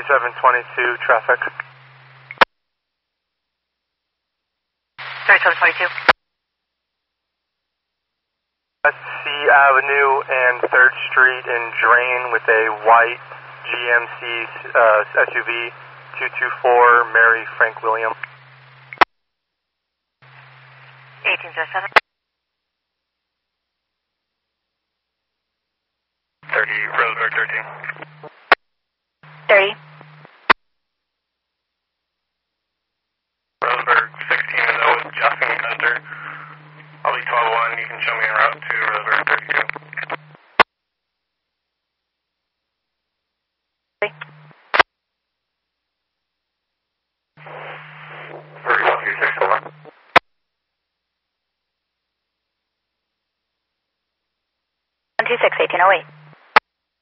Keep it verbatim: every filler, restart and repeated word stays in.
thirty-seven twenty-two, traffic. thirty-seven twenty-two. C Avenue and third Street in Drain with a white G M C uh, S U V, two two four, Mary Frank William. eighteen oh seven. thirty, Roseburg thirteen. thirty. Roseburg sixteen is out with Justin Center. I'll be twelve one, you can show me en route to Roseburg thirty-two. thirty-one two six one. one two six, eighteen oh eight.